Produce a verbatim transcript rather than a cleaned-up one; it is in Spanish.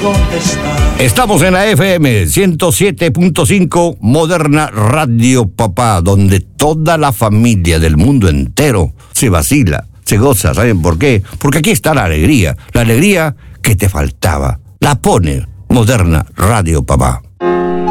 contestar. Estamos en la F M ciento siete punto cinco, Moderna Radio Papá, donde toda la familia del mundo entero se vacila, se goza. ¿Saben por qué? Porque aquí está la alegría, la alegría que te faltaba. La pone Moderna Radio Papá.